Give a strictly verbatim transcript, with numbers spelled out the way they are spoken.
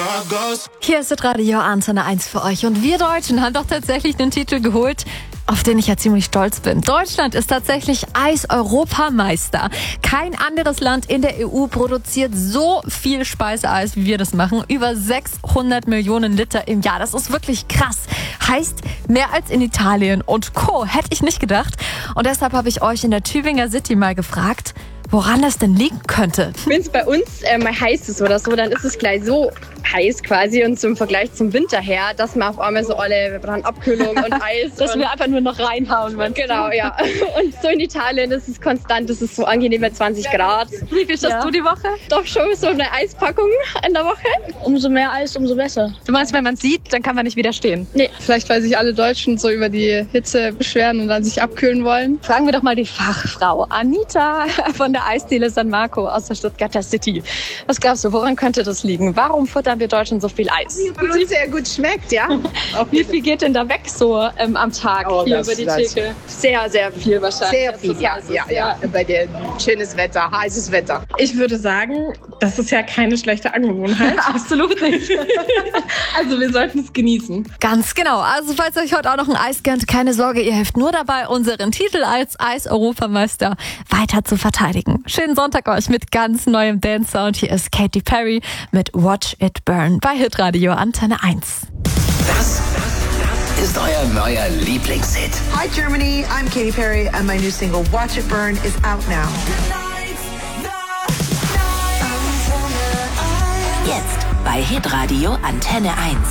Hier ist Radio Antenne eins für euch und wir Deutschen haben doch tatsächlich den Titel geholt, auf den ich ja ziemlich stolz bin. Deutschland ist tatsächlich Eis-Europameister. Kein anderes Land in der E U produziert so viel Speiseeis, wie wir das machen. Über sechshundert Millionen Liter im Jahr. Das ist wirklich krass. Heißt, mehr als in Italien und Co. Hätte ich nicht gedacht. Und deshalb habe ich euch in der Tübinger City mal gefragt, woran das denn liegen könnte. Wenn es bei uns äh, mal heiß ist oder so, dann ist es gleich so heiß quasi und zum Vergleich zum Winter her, dass man auf einmal so alle, wir brauchen Abkühlung und Eis. Dass und wir einfach nur noch reinhauen. Genau, ja. Und so in Italien ist es konstant, es ist so angenehm bei zwanzig Grad. Wie viel schaffst Ja. du die Woche? Doch schon so eine Eispackung in der Woche. Umso mehr Eis, umso besser. Du meinst, wenn man sieht, dann kann man nicht widerstehen? Nee. Vielleicht, weil sich alle Deutschen so über die Hitze beschweren und dann sich abkühlen wollen. Fragen wir doch mal die Fachfrau Anita von der Eisdiele San Marco aus der Stuttgarter City. Was glaubst du, woran könnte das liegen? Warum futtern wir Deutschen so viel Eis? Weil uns sehr gut schmeckt, ja. Wie viel geht denn da weg so ähm, am Tag Oh, hier das- über die das- Theke? Sehr, sehr viel wahrscheinlich. Sehr viel, ja, ja, ja. Bei dem schönes Wetter, heißes Wetter. Ich würde sagen, das ist ja keine schlechte Angewohnheit. Absolut nicht. Also wir sollten es genießen. Ganz genau. Also falls ihr euch heute auch noch ein Eis gönnt, keine Sorge, ihr helft nur dabei, unseren Titel als Eis-Europameister weiter zu verteidigen. Schönen Sonntag euch mit ganz neuem Dance-Sound. Hier ist Katy Perry mit Watch It Burn bei Hitradio Antenne eins. Das ist euer neuer Lieblingshit. Hi Germany, I'm Katy Perry and my new single Watch It Burn is out now. Jetzt bei Hitradio Antenne eins.